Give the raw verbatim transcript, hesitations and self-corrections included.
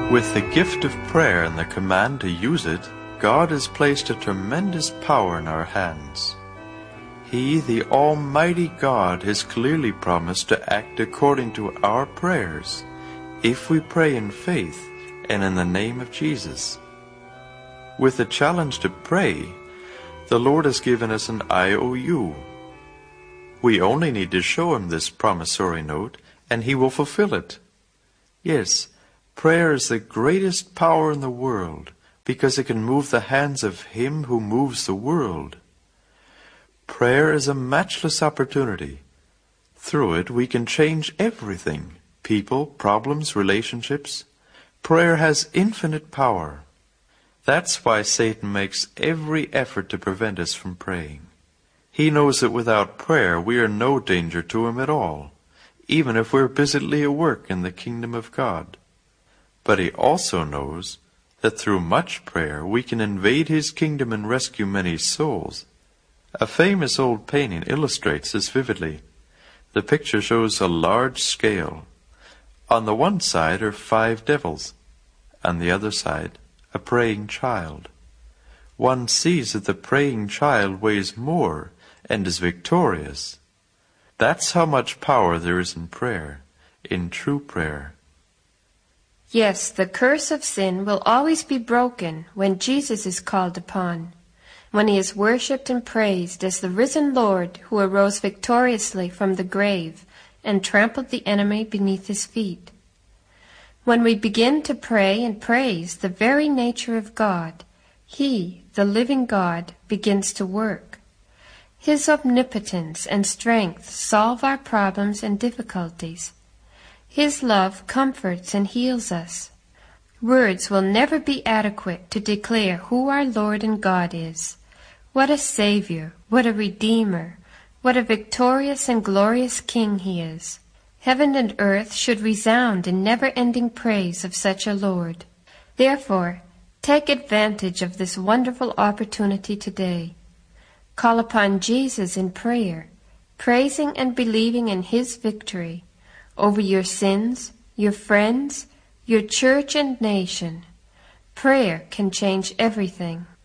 With the gift of prayer and the command to use it, God has placed a tremendous power in our hands. He, the Almighty God, has clearly promised to act according to our prayers, if we pray in faith and in the name of Jesus. With the challenge to pray, the Lord has given us an I O U. We only need to show Him this promissory note, and He will fulfill it. Yes, prayer is the greatest power in the world, because it can move the hands of Him who moves the world. Prayer is a matchless opportunity. Through it, we can change everything: people, problems, relationships. Prayer has infinite power. That's why Satan makes every effort to prevent us from praying. He knows that without prayer, we are no danger to him at all, even if we're busily at work in the kingdom of God. But he also knows that through much prayer, we can invade his kingdom and rescue many souls. A famous old painting illustrates this vividly. The picture shows a large scale. On the one side are five devils. On the other side, a praying child. One sees that the praying child weighs more and is victorious. That's how much power there is in prayer, in true prayer. Yes, the curse of sin will always be broken when Jesus is called upon, when he is worshipped and praised as the risen Lord who arose victoriously from the grave and trampled the enemy beneath his feet. When we begin to pray and praise the very nature of God, He, the living God, begins to work. His omnipotence and strength solve our problems and difficulties. His love comforts and heals us. Words will never be adequate to declare who our Lord and God is. What a Savior, what a Redeemer, what a victorious and glorious King He is. Heaven and earth should resound in never-ending praise of such a Lord. Therefore, take advantage of this wonderful opportunity today. Call upon Jesus in prayer, praising and believing in His victory over your sins, your friends, your church and nation. Prayer can change everything.